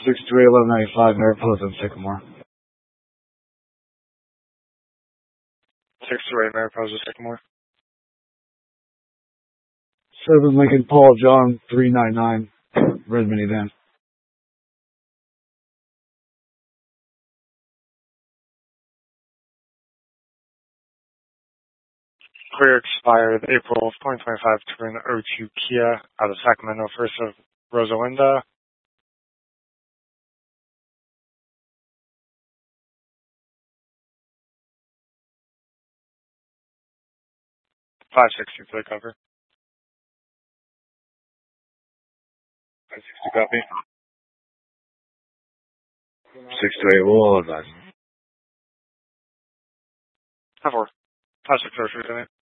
638-1195, Mariposa, Sycamore. 628 Mariposa, Sycamore. 7 Lincoln Paul John 399, red minivan. Clear expired April of 2025 to an O2 Kia out of Sacramento, first of Rosalinda. $560 for the cover. 560 copy. 628, we'll advise. 5-4. 5-6 for